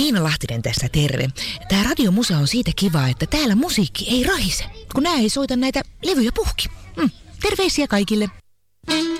Niina Lahtinen tässä, terve. Tää radiomusa on siitä kiva, että täällä musiikki ei rahise, kun nää ei soita näitä levyjä puhki. Terveisiä kaikille.